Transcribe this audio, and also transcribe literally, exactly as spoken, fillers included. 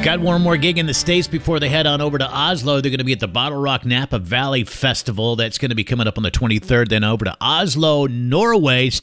Got one more gig in the States before they head on over to Oslo. They're going to be at the Bottle Rock Napa Valley Festival. That's going to be coming up on the twenty-third. Then over to Oslo, Norway.